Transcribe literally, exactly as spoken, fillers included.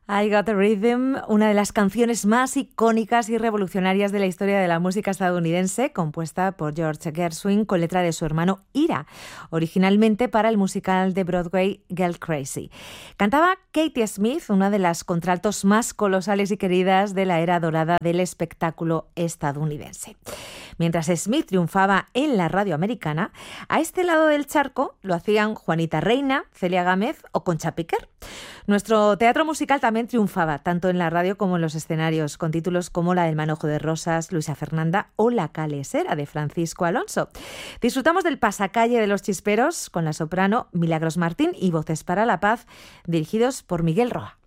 I Got a Rhythm, una de las canciones más icónicas y revolucionarias de la historia de la música estadounidense, compuesta por George Gershwin con letra de su hermano Ira, originalmente para el musical de Broadway Girl Crazy. Cantaba Katie Smith, una de las contraltos más colosales y queridas de la era dorada del espectáculo estadounidense. Mientras Smith triunfaba en la radio americana, a este lado del charco lo hacían Juanita Reina, Celia Gámez o Concha Piquer. Nuestro teatro musical también triunfaba, tanto en la radio como en los escenarios, con títulos como La del Manojo de Rosas, Luisa Fernanda o La Calesera de Francisco Alonso. Disfrutamos del pasacalle de los chisperos con la soprano Milagros Martín y Voces para la Paz, dirigidos por Miguel Roa.